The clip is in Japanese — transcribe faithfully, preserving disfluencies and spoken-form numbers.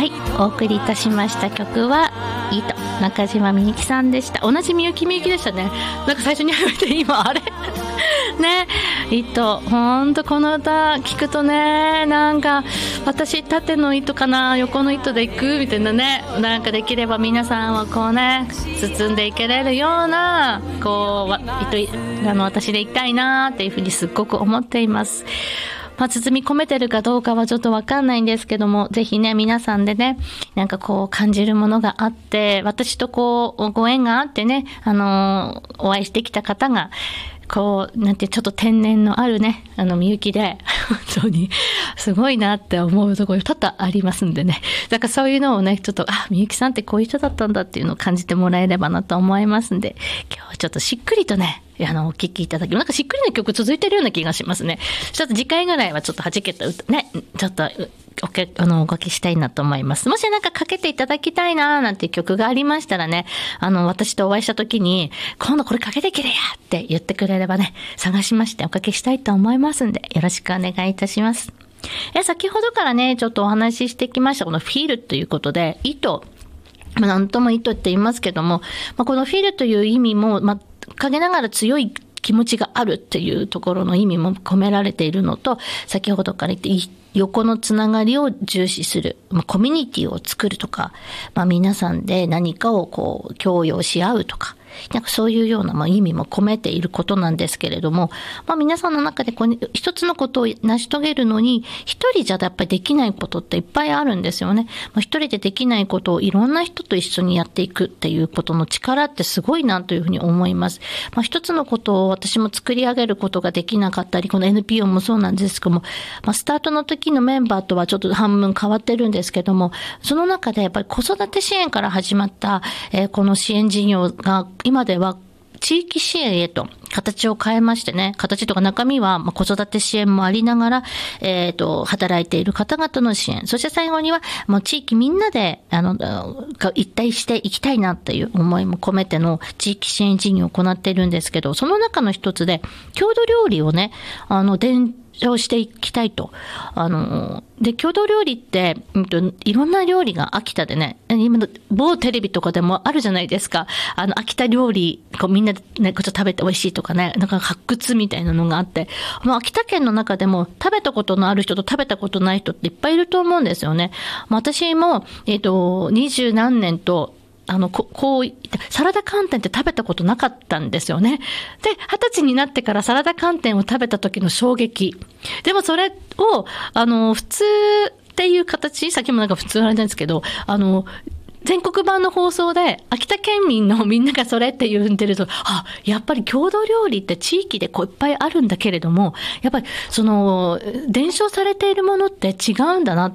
はい、お送りいたしました曲は糸、中島みゆきさんでした。同じみゆきみゆきでしたね。なんか最初に始めて今あれね、糸、ほんとこの歌聞くとね、なんか私縦の糸かな横の糸でいくみたいなね、なんかできれば皆さんはこうね包んでいけれるようなこう糸あの私でいきたいなっていうふうにすっごく思っています。まあ、包み込めてるかどうかはちょっとわかんないんですけども、ぜひね、皆さんでね、なんかこう感じるものがあって、私とこう、ご縁があってね、あのー、お会いしてきた方が、こう、なんてちょっと天然のあるね、あの、みゆきで、本当に、すごいなって思うところ多々ありますんでね。だからそういうのをね、ちょっと、あ、みゆきさんってこういう人だったんだっていうのを感じてもらえればなと思いますんで、今日はちょっとしっくりとね、あの、お聴きいただき、なんかしっくりな曲続いてるような気がしますね。ちょっと次回ぐらいはちょっと弾けた歌、ね、ちょっと、おけ、あの、おかけしたいなと思います。もしなんかかけていただきたいなーなんていう曲がありましたらね、あの、私とお会いした時に、今度これかけてきれやって言ってくれればね、探しましておかけしたいと思いますんで、よろしくお願いいたします。え、先ほどからね、ちょっとお話ししてきました、このフィールということで、糸、まあ、なんとも糸って言いますけども、まあ、このフィールという意味も、まあ、陰ながら強い気持ちがあるっていうところの意味も込められているのと、先ほどから言って横のつながりを重視する、まあ、コミュニティを作るとか、まあ、皆さんで何かをこう共有し合うとか、なんかそういうようなまあ意味も込めていることなんですけれども、まあ、皆さんの中でこう一つのことを成し遂げるのに一人じゃやっぱりできないことっていっぱいあるんですよね。まあ、一人でできないことをいろんな人と一緒にやっていくっていうことの力ってすごいなというふうに思います。まあ、一つのことを私も作り上げることができなかったり、この エヌピーオー もそうなんですけども、まあ、スタートの時のメンバーとはちょっと半分変わってるんですけども、その中でやっぱり子育て支援から始まった、えー、この支援事業が今では地域支援へと形を変えましてね、形とか中身は、まあ、子育て支援もありながら、えっと、働いている方々の支援、そして最後には、もう地域みんなで、あの、一体していきたいなっていう思いも込めての地域支援事業を行っているんですけど、その中の一つで、郷土料理をね、あの、伝承していきたいと。あの、で、郷土料理って、うんと、いろんな料理が秋田でね、今の某テレビとかでもあるじゃないですか。あの、秋田料理、こうみんなでね、こうちょっと食べて美味しいとかね、なんか発掘みたいなのがあって、もう秋田県の中でも食べたことのある人と食べたことない人っていっぱいいると思うんですよね。まあ、私も、えっと、二十何年と、あの、こ、こう、サラダ寒天って食べたことなかったんですよね。で、二十歳になってからサラダ寒天を食べた時の衝撃。でもそれを、あの、普通っていう形、さっきもなんか普通なんですけど、あの、全国版の放送で秋田県民のみんながそれって言ってると、あ、やっぱり郷土料理って地域でこういっぱいあるんだけれども、やっぱりその伝承されているものって違うんだな